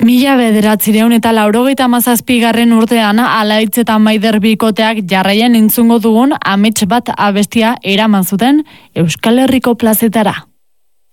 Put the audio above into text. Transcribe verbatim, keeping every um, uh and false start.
Mila bederatzireun eta laurogeita hamazazpigarren urtean Alaitz eta Maider bikoteak jarraian entzungo dugun amets bat abestia eraman zuten Euskal Herriko plazetara.